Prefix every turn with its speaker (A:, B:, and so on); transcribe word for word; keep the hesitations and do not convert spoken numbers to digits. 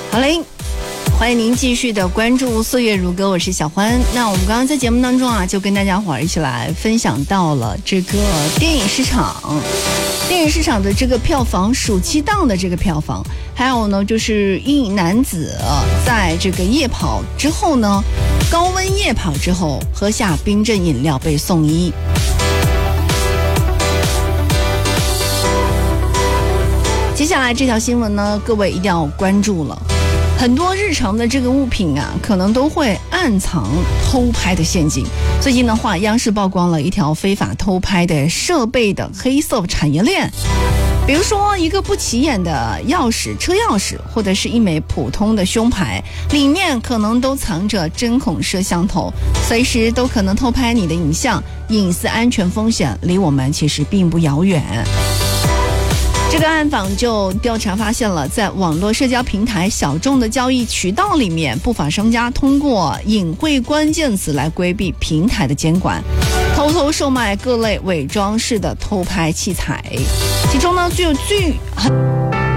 A: 好嘞，欢迎您继续的关注岁月如歌，我是小欢。那我们刚刚在节目当中啊，就跟大家伙儿一起来分享到了这个电影市场，电影市场的这个票房，暑期档的这个票房，还有呢就是一男子在这个夜跑之后呢，高温夜跑之后喝下冰镇饮料被送医。接下来这条新闻呢，各位一定要关注了。很多日常的这个物品啊，可能都会暗藏偷拍的陷阱。最近的话，央视曝光了一条非法偷拍的设备的黑色产业链。比如说一个不起眼的钥匙、车钥匙，或者是一枚普通的胸牌，里面可能都藏着针孔摄像头，随时都可能偷拍你的影像，隐私安全风险离我们其实并不遥远。这个暗访就调查发现了，在网络社交平台小众的交易渠道里面，不法商家通过隐晦关键词来规避平台的监管，偷偷售卖各类伪装式的偷拍器材，其中呢，最有最